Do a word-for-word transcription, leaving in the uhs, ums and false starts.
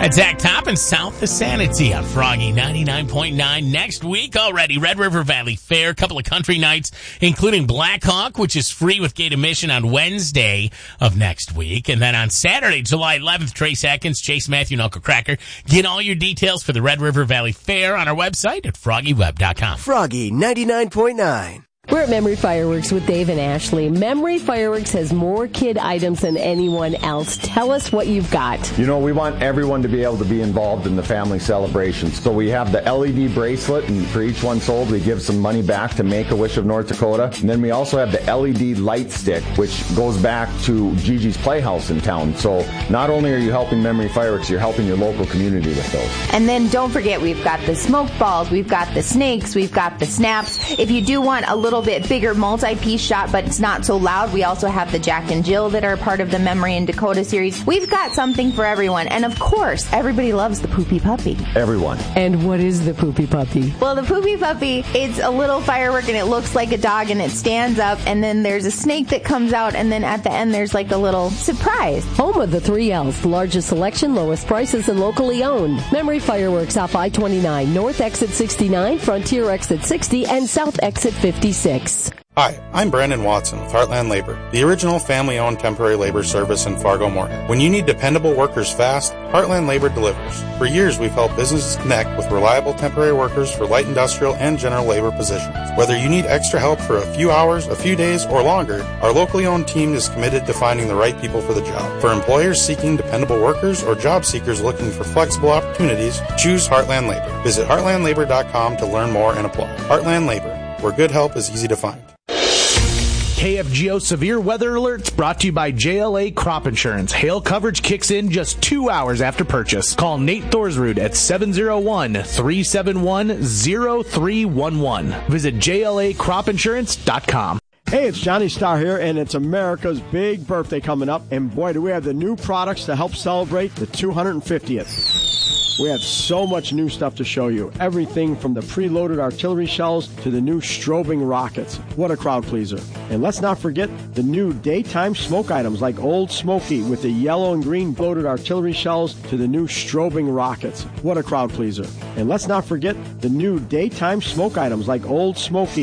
That's Zach Top and South of Sanity on Froggy ninety-nine point nine. Next week already, Red River Valley Fair, a couple of country nights, including Black Hawk, which is free with gate admission on Wednesday of next week. And then on Saturday, July eleventh, Trace Atkins, Chase Matthew, and Uncle Cracker. Get all your details for the Red River Valley Fair on our website at froggy web dot com. Froggy ninety-nine point nine. We're at Memory Fireworks with Dave and Ashley. Memory Fireworks has more kid items than anyone else. Tell us what you've got. You know, we want everyone to be able to be involved in the family celebrations. So we have the L E D bracelet, and for each one sold, we give some money back to Make-A-Wish of North Dakota. And then we also have the L E D light stick, which goes back to Gigi's Playhouse in town. So not only are you helping Memory Fireworks, you're helping your local community with those. And then don't forget, we've got the smoke balls, we've got the snakes, we've got the snaps. If you do want a little bit bigger multi-piece shot, but it's not so loud, we also have the Jack and Jill that are part of the Memory in Dakota series. We've got something for everyone. And of course, everybody loves the Poopy Puppy. Everyone. And what is the Poopy Puppy? Well, the Poopy Puppy, it's a little firework and it looks like a dog and it stands up, and then there's a snake that comes out, and then at the end there's like a little surprise. Home of the three L's, the largest selection, lowest prices, and locally owned. Memory Fireworks off I twenty-nine, North Exit sixty-nine, Frontier Exit sixty, and South Exit fifty-six. Hi, I'm Brandon Watson with Heartland Labor, the original family-owned temporary labor service in Fargo-Moorhead. When you need dependable workers fast, Heartland Labor delivers. For years, we've helped businesses connect with reliable temporary workers for light industrial and general labor positions. Whether you need extra help for a few hours, a few days, or longer, our locally owned team is committed to finding the right people for the job. For employers seeking dependable workers or job seekers looking for flexible opportunities, choose Heartland Labor. Visit heartland labor dot com to learn more and apply. Heartland Labor, where good help is easy to find. K F G O Severe Weather Alerts brought to you by J L A Crop Insurance. Hail coverage kicks in just two hours after purchase. Call Nate Thorsrud at seven oh one, three seven one, oh three one one. Visit J L A crop insurance dot com. Hey, it's Johnny Starr here, and it's America's big birthday coming up. And boy, do we have the new products to help celebrate the two hundred fiftieth. We have so much new stuff to show you. Everything from the preloaded artillery shells to the new strobing rockets. What a crowd pleaser. And let's not forget the new daytime smoke items like Old Smoky with the yellow and green loaded artillery shells to the new strobing rockets. What a crowd pleaser. And let's not forget the new daytime smoke items like Old Smoky